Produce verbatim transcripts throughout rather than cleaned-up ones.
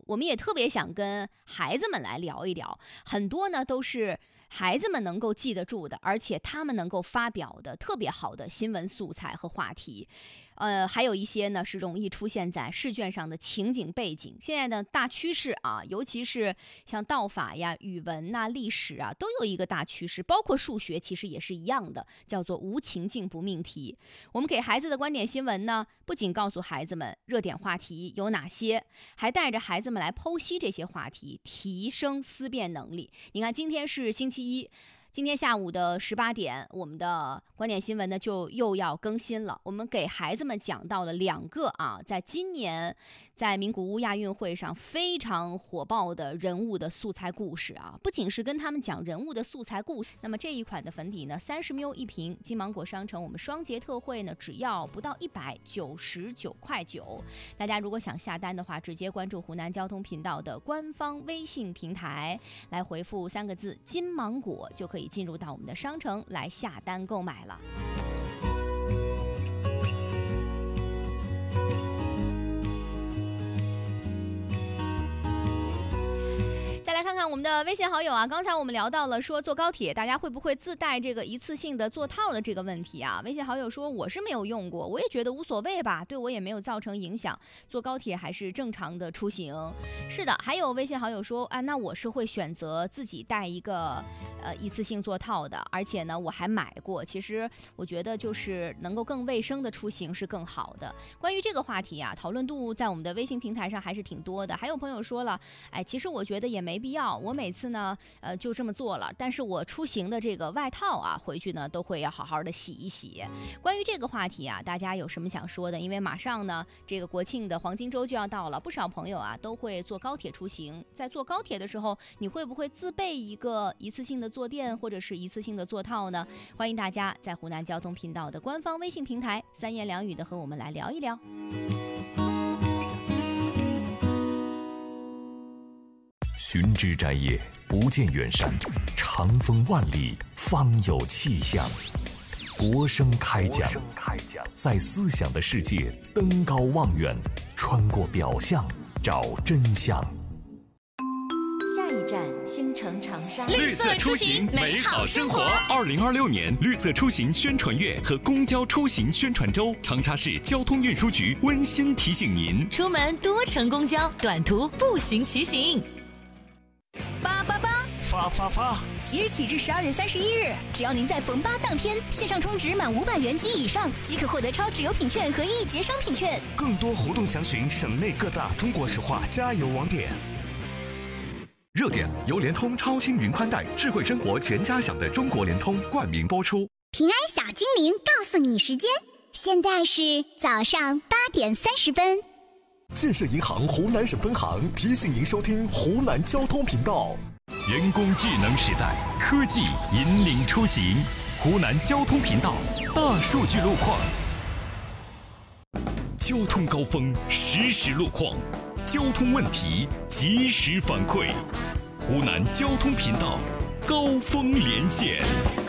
我们也特别想跟孩子们来聊一聊，很多呢都是孩子们能够记得住的，而且他们能够发表的特别好的新闻素材和话题。呃，还有一些呢是容易出现在试卷上的情景背景。现在的大趋势啊，尤其是像道法呀、语文呐、历史啊，都有一个大趋势，包括数学其实也是一样的，叫做无情境不命题。我们给孩子的观点新闻呢，不仅告诉孩子们热点话题有哪些，还带着孩子们来剖析这些话题，提升思辨能力。你看，今天是星期一。今天下午的十八点，我们的观点新闻呢就又要更新了。我们给孩子们讲到了两个啊，在今年在名古屋亚运会上非常火爆的人物的素材故事啊，不仅是跟他们讲人物的素材故事。那么这一款的粉底呢，三十 ml 一瓶，金芒果商城我们双节特惠呢，只要不到一百九十九块九。大家如果想下单的话，直接关注湖南交通频道的官方微信平台，来回复三个字“金芒果”，就可以进入到我们的商城来下单购买了。再来看看我们的微信好友啊，刚才我们聊到了说坐高铁大家会不会自带这个一次性的座套的这个问题啊。微信好友说我是没有用过，我也觉得无所谓吧，对我也没有造成影响，坐高铁还是正常的出行。是的，还有微信好友说啊，那我是会选择自己带一个呃一次性座套的，而且呢我还买过，其实我觉得就是能够更卫生的出行是更好的。关于这个话题啊，讨论度在我们的微信平台上还是挺多的。还有朋友说了，哎，其实我觉得也没必要，我每次呢呃就这么做了，但是我出行的这个外套啊回去呢都会要好好的洗一洗。关于这个话题啊，大家有什么想说的？因为马上呢这个国庆的黄金周就要到了，不少朋友啊都会坐高铁出行。在坐高铁的时候，你会不会自备一个一次性的坐垫或者是一次性的座套呢？欢迎大家在湖南交通频道的官方微信平台三言两语的和我们来聊一聊。 寻枝摘叶，不见远山，长风万里，方有气象。国声开讲，在思想的世界登高望远，穿过表象找真相。 下一站，星城长沙。 绿色出行，美好生活。二零二六年绿色出行宣传月和公交出行宣传周，长沙市交通运输局温馨提醒您： 出门多乘公交，短途步行骑行。八八八， 发发发！ 即日起至十二月三十一日，只要您在逢八当天线上充值满五百元及以上，即可获得超值优品券和一节商品券。 更多活动详询省内各大中国石化加油网点。热点由联通超轻云宽带，智慧生活全家享的中国联通冠名播出。 平安小精灵告诉你时间，现在是早上八点三十分。 建设银行湖南省分行提醒您收听湖南交通频道。 人工智能时代，科技引领出行。湖南交通频道大数据路况，交通高峰实时路况，交通问题及时反馈。湖南交通频道高峰连线。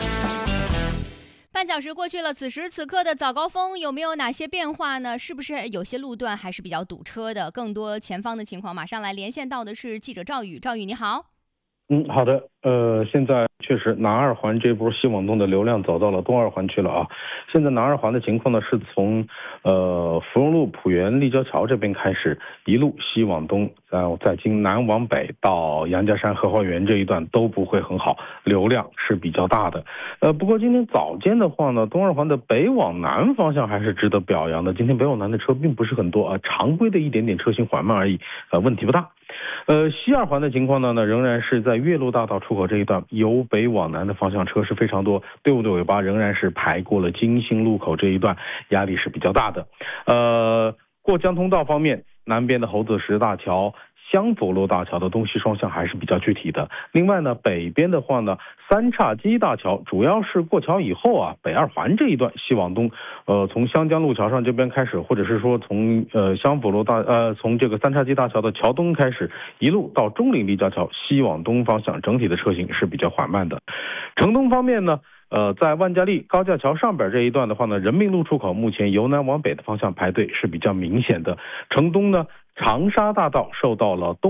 半小时过去了，此时此刻的早高峰有没有哪些变化呢？是不是有些路段还是比较堵车的？更多前方的情况，马上来连线到的是记者赵宇。赵宇你好。 嗯，好的。呃，现在确实南二环这波西往东的流量走到了东二环去了啊。现在南二环的情况呢，是从呃芙蓉路浦园立交桥这边开始，一路西往东，然后再经南往北到杨家山荷花园这一段都不会很好，流量是比较大的。呃，不过今天早间的话呢，东二环的北往南方向还是值得表扬的。今天北往南的车并不是很多啊，常规的一点点车型缓慢而已，呃，问题不大。呃，西二环的情况呢，呢仍然是在岳麓大道出口这一段，由北往南的方向车是非常多，队伍的尾巴仍然是排过了金星路口这一段，压力是比较大的。呃，过江通道方面，南边的侯子石大桥、香佛路大桥的东西双向还是比较具体的。另外呢，北边的话呢，三岔基大桥主要是过桥以后啊，北二环这一段西往东，呃，从湘江路桥上这边开始，或者是说从呃香佛路大呃从这个三岔基大桥的桥东开始，一路到中岭立交桥西往东方向，整体的车型是比较缓慢的。城东方面呢，呃，在万家利高架桥上边这一段的话呢，人民路出口目前由南往北的方向排队是比较明显的。城东呢，长沙大道受到了东